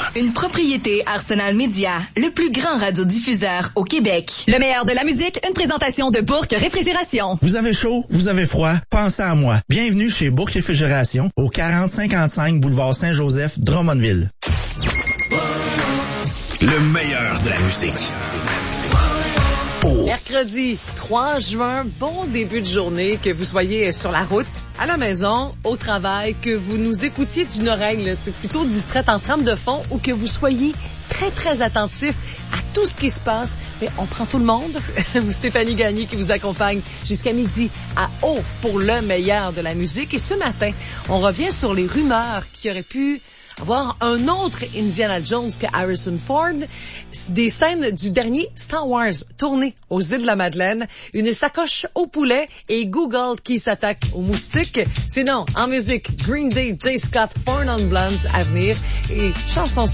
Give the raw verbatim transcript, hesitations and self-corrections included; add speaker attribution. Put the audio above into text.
Speaker 1: Une propriété Arsenal Média, le plus grand radiodiffuseur au Québec.
Speaker 2: Le meilleur de la musique, une présentation de Bourque Réfrigération.
Speaker 3: Vous avez chaud, vous avez froid, pensez à moi. Bienvenue chez Bourque Réfrigération, au quarante cinquante-cinq boulevard Saint-Joseph, Drummondville.
Speaker 4: Le meilleur de la musique.
Speaker 5: Oh. Mercredi trois juin, bon début de journée, que vous soyez sur la route, à la maison, au travail, que vous nous écoutiez d'une oreille là, plutôt distraite en trame de fond ou que vous soyez très, très attentif à tout ce qui se passe. Mais on prend tout le monde. Stéphanie Gagné qui vous accompagne jusqu'à midi à Haut pour le meilleur de la musique. Et ce matin, on revient sur les rumeurs qui auraient pu avoir un autre Indiana Jones que Harrison Ford. Des scènes du dernier Star Wars tourné aux îles de la Madeleine, une sacoche au poulet et Google qui s'attaque aux moustiques. Sinon, en musique, Green Day, J. Scott, Four Non Blondes à venir et chanson